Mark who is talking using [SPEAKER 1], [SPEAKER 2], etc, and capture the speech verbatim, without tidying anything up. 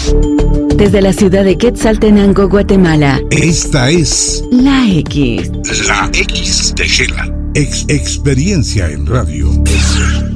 [SPEAKER 1] Desde la ciudad de Quetzaltenango, Guatemala.
[SPEAKER 2] Esta es
[SPEAKER 1] La X.
[SPEAKER 2] La X de Gela. Ex Experiencia en Radio.